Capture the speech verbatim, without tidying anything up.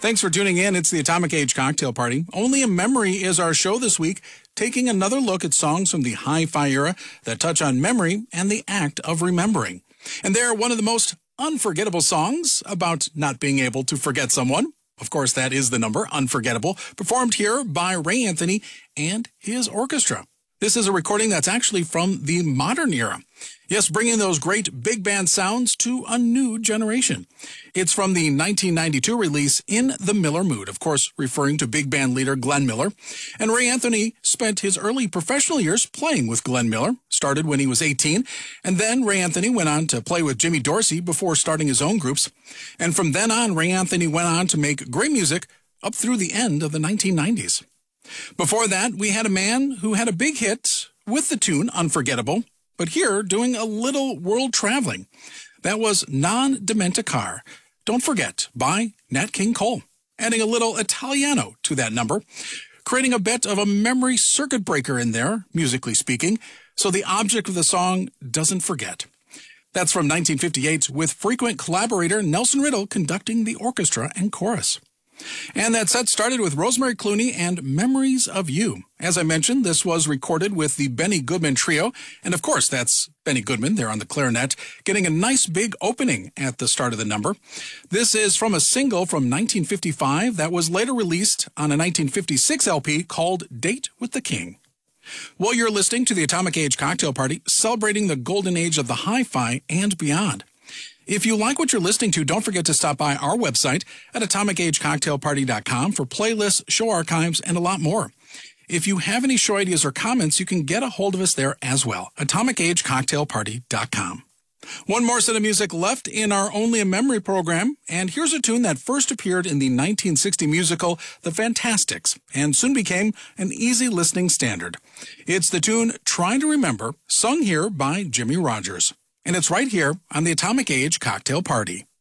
Thanks for tuning in. It's the Atomic Age Cocktail Party. Only a Memory is our show this week, taking another look at songs from the hi-fi era that touch on memory and the act of remembering. And they're one of the most unforgettable songs about not being able to forget someone. Of course, that is the number, Unforgettable, performed here by Ray Anthony and his orchestra. This is a recording that's actually from the modern era. Yes, bringing those great big band sounds to a new generation. It's from the nineteen ninety-two release In the Miller Mood, of course, referring to big band leader Glenn Miller. And Ray Anthony spent his early professional years playing with Glenn Miller, started when he was eighteen, and then Ray Anthony went on to play with Jimmy Dorsey before starting his own groups. And from then on, Ray Anthony went on to make great music up through the end of the nineteen nineties. Before that, we had a man who had a big hit with the tune Unforgettable, but here doing a little world traveling. That was Non Dimenticar, Don't Forget, by Nat King Cole, adding a little Italiano to that number, creating a bit of a memory circuit breaker in there, musically speaking, so the object of the song doesn't forget. That's from nineteen fifty-eight, with frequent collaborator Nelson Riddle conducting the orchestra and chorus. And that set started with Rosemary Clooney and Memories of You. As I mentioned, this was recorded with the Benny Goodman Trio. And of course, that's Benny Goodman there on the clarinet, getting a nice big opening at the start of the number. This is from a single from nineteen fifty-five that was later released on a nineteen fifty-six L P called Date with the King. Well, you're listening to the Atomic Age Cocktail Party, celebrating the golden age of the hi-fi and beyond. If you like what you're listening to, don't forget to stop by our website at atomic age cocktail party dot com for playlists, show archives, and a lot more. If you have any show ideas or comments, you can get a hold of us there as well, atomic age cocktail party dot com. One more set of music left in our Only a Memory program, and here's a tune that first appeared in the nineteen sixty musical The Fantastics and soon became an easy listening standard. It's the tune Trying to Remember, sung here by Jimmie Rodgers. And it's right here on the Atomic Age Cocktail Party.